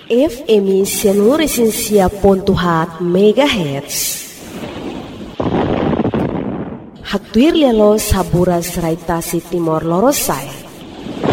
FM Sianuresensia.hat MHz. Haktuir lelo sabura seraitasi Timor Lorosai.